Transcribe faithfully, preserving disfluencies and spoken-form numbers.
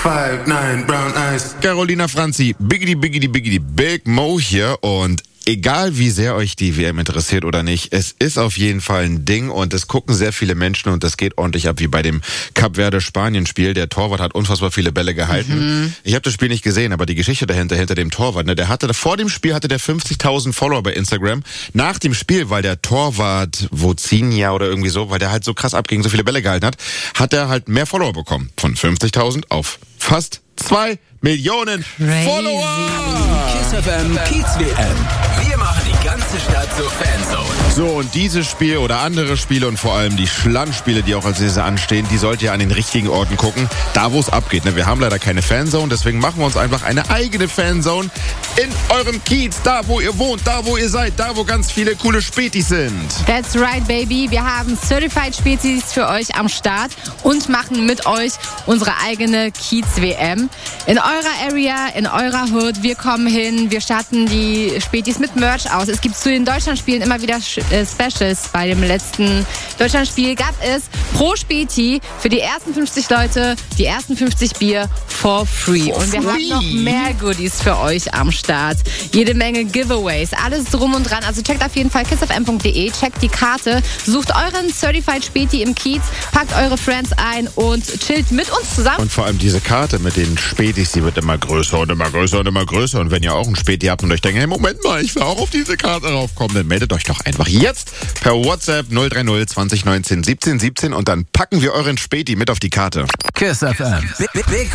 Five, nine, brown eyes. Carolina Franzi, Biggity, Biggity, Biggity, Big Mo hier und egal wie sehr euch die W M interessiert oder nicht, es ist auf jeden Fall ein Ding und es gucken sehr viele Menschen und das geht ordentlich ab wie bei dem Cap Verde-Spanien-Spiel. Der Torwart hat unfassbar viele Bälle gehalten. Mhm. Ich habe das Spiel nicht gesehen, aber die Geschichte dahinter, hinter dem Torwart, ne, der hatte, vor dem Spiel hatte der fünfzigtausend Follower bei Instagram. Nach dem Spiel, weil der Torwart Vozinha oder irgendwie so, weil der halt so krass abging, so viele Bälle gehalten hat, hat er halt mehr Follower bekommen. Von fünfzigtausend auf fast zwei Millionen Crazy. Follower! Kiss F M Kiez W M. Wir machen die ganze Stadt zur Fanzone. So, und dieses Spiel oder andere Spiele und vor allem die Schlannspiele, die auch als nächstes anstehen, die sollt ihr an den richtigen Orten gucken, da wo es abgeht. Ne? Wir haben leider keine Fanzone, deswegen machen wir uns einfach eine eigene Fanzone in eurem Kiez, da wo ihr wohnt, da wo ihr seid, da wo ganz viele coole Spätis sind. That's right, baby. Wir haben Certified Spätis für euch am Start und machen mit euch unsere eigene Kiez W M. In eurer Area, in eurer Hood, wir kommen hin, wir starten die Spätis mit Merch aus. Es gibt zu den Deutschlandspielen immer wieder äh, Specials. Bei dem letzten Deutschlandspiel gab es pro Späti für die ersten fünfzig Leute die ersten fünfzig Bier for free. For und wir free. haben noch mehr Goodies für euch am Start. Jede Menge Giveaways, alles drum und dran. Also checkt auf jeden Fall kiss f m punkt d e, checkt die Karte, sucht euren Certified Späti im Kiez, packt eure Friends ein und chillt mit uns zusammen. Und vor allem diese Karte mit den Spätis, die wird immer größer und immer größer und immer größer. Und wenn ihr auch ein Späti habt und euch denkt, hey, Moment mal, ich will auch auf diese Karte raufkommen, dann meldet euch doch einfach jetzt per WhatsApp null drei null zwanzig neunzehn siebzehn siebzehn und dann packen wir euren Späti mit auf die Karte. Kiss F M. Big, big